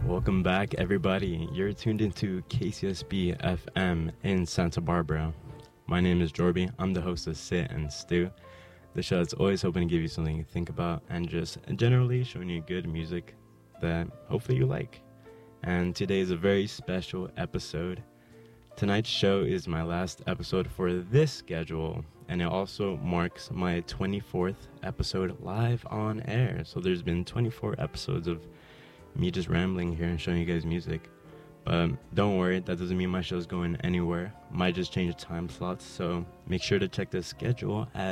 Welcome back, everybody. You're tuned into KCSB FM in Santa Barbara. My name is Jorby. I'm the host of Sit and Stew, the show that's always hoping to give you something to think about and just generally showing you good music that hopefully you like. And today is a very special episode. Tonight's show is my last episode for this schedule, and it also marks my 24th episode live on air. So there's been 24 episodes of me just rambling here and showing you guys music. But don't worry, that doesn't mean my show's going anywhere. Might just change the time slots, so make sure to check the schedule at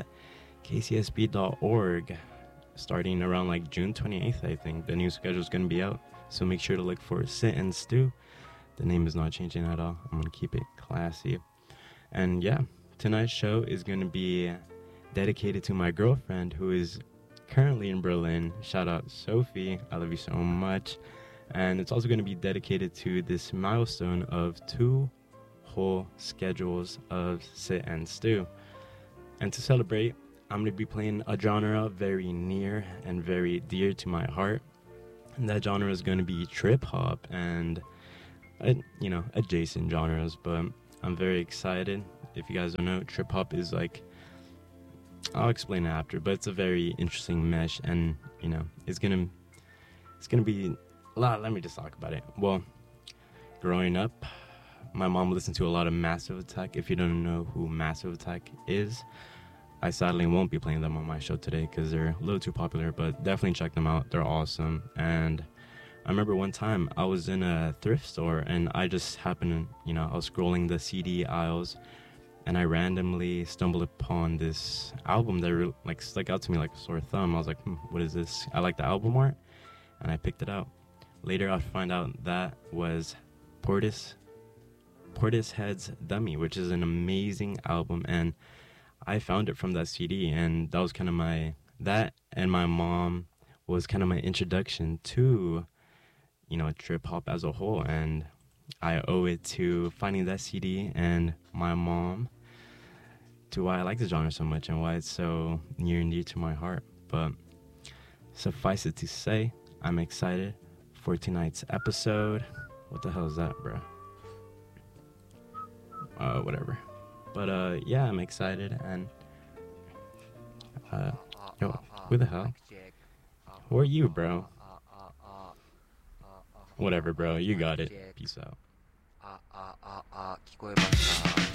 kcsb.org. Starting around like June 28th, I think the new schedule is going to be out. So make sure to look for Sit and Stew. The name is not changing at all. I'm going to keep it classy. And yeah, tonight's show is going to be dedicated to my girlfriend who is currently in Berlin. Shout out Sophie, I love you so much. And it's also going to be dedicated to this milestone of 2 whole schedules of Sit and Stew. And to celebrate, I'm going to be playing a genre very near and very dear to my heart. And that genre is going to be trip hop and adjacent genres, but I'm very excited. If you guys don't know, trip hop is like, I'll explain it after, but it's a very interesting mesh, and it's gonna be a lot. Let me just talk about it. Well, growing up, my mom listened to a lot of Massive Attack. If you don't know who Massive Attack is, I sadly won't be playing them on my show today because they're a little too popular, but definitely check them out. They're awesome. And I remember one time I was in a thrift store and I just happened to, I was scrolling the CD aisles and I randomly stumbled upon this album that really, stuck out to me like a sore thumb. I was like, what is this? I like the album art, and I picked it out. Later I find out that was Portishead's Dummy, which is an amazing album, and I found it from that CD, and that was kind of that and my mom was kind of my introduction to trip hop as a whole, and I owe it to finding that CD and my mom to why I like the genre so much and why it's so near and dear to my heart. But suffice it to say, I'm excited for tonight's episode. What the hell is that, bro? Whatever. But yeah, I'm excited, and yo, who the hell? Who are you, bro? Whatever, bro. You got it. Peace out. 聞こえました。